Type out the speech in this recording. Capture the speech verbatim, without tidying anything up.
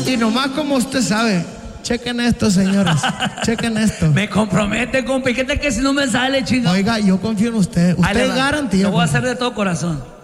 Y nomás como usted sabe, chequen esto, señoras. Chequen esto. Me compromete, compa. ¿Y qué tal que si no me sale, chingado? Oiga, yo confío en usted. Ahí le Usted es va. garantía. Lo voy a hacer de todo corazón.